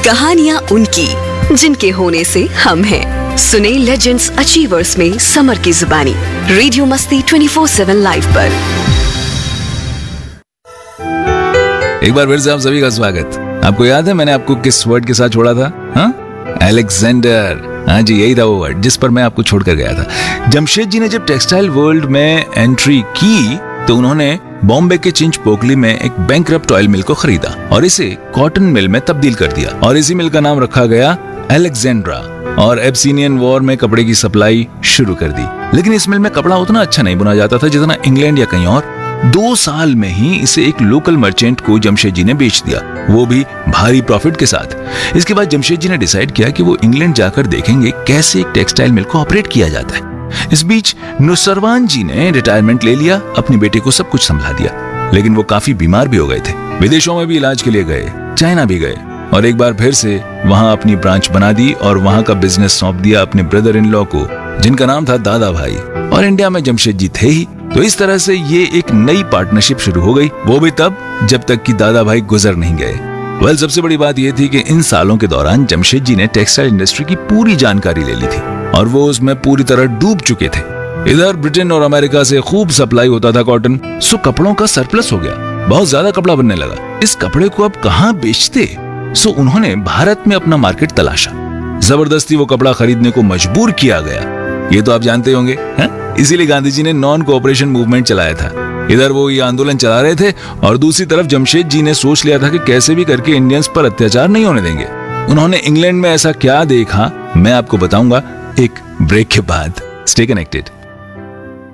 कहानियाँ उनकी जिनके होने से हम हैं। सुने लेजेंड्स अचीवर्स में समर की जुबानी। रेडियो मस्ती 24/7 लाइव पर। एक बार फिर से आप सभी का स्वागत। आपको याद है मैंने आपको किस वर्ड के साथ छोड़ा था? अलेक्जेंडर। हाँ जी, यही था वो वर्ड जिस पर मैं आपको छोड़कर गया था। जमशेद जी ने जब टेक्सटाइल वर्ल्ड में एंट्री की तो उन्होंने बॉम्बे के चिंचपोकली में एक बैंकरप्ट ऑयल मिल को खरीदा और इसे कॉटन मिल में तब्दील कर दिया और इसी मिल का नाम रखा गया अलेक्जेंड्रा और एब्सिनियन वॉर में कपड़े की सप्लाई शुरू कर दी। लेकिन इस मिल में कपड़ा उतना अच्छा नहीं बुना जाता था जितना इंग्लैंड या कहीं और। 2 साल में ही इसे एक लोकल मर्चेंट को जमशेद जी ने बेच दिया, वो भी भारी प्रॉफिट के साथ। इसके बाद जमशेद जी ने डिसाइड किया कि वो इंग्लैंड जाकर देखेंगे कैसे एक टेक्सटाइल मिल को ऑपरेट किया जाता है। इस बीच नुसरवान जी ने रिटायरमेंट ले लिया, अपने बेटे को सब कुछ संभाला दिया। लेकिन वो काफी बीमार भी हो गए थे। विदेशों में भी इलाज के लिए गए, चाइना भी गए और एक बार फिर से वहां अपनी ब्रांच बना दी और वहां का बिजनेस सौंप दिया अपने ब्रदर इन लॉ को, जिनका नाम था दादा भाई। और इंडिया में जमशेद जी थे ही, तो इस तरह से ये एक नई पार्टनरशिप शुरू हो गई, वो भी तब जब तक कि दादा भाई गुजर नहीं गए। सबसे बड़ी बात यह थी कि इन सालों के दौरान जमशेद जी ने टेक्सटाइल इंडस्ट्री की पूरी जानकारी ले ली थी और वो उसमें पूरी तरह डूब चुके थे। इधर ब्रिटेन और अमेरिका से खूब सप्लाई होता था कॉटन, सो कपड़ों का सरप्लस हो गया, बहुत ज्यादा कपड़ा बनने लगा। इस कपड़े को अब कहाँ बेचते? सो उन्होंने भारत में अपना मार्केट तलाशा। जबरदस्ती वो कपड़ा खरीदने को मजबूर किया गया, ये तो आप जानते होंगे। इसीलिए गांधी जी ने नॉन कोऑपरेशन मूवमेंट चलाया था। इधर वो ये आंदोलन चला रहे थे और दूसरी तरफ जमशेद जी ने सोच लिया था कि कैसे भी करके इंडियंस पर अत्याचार नहीं होने देंगे। उन्होंने इंग्लैंड में ऐसा क्या देखा, मैं आपको बताऊंगा एक ब्रेक के बाद। Stay connected.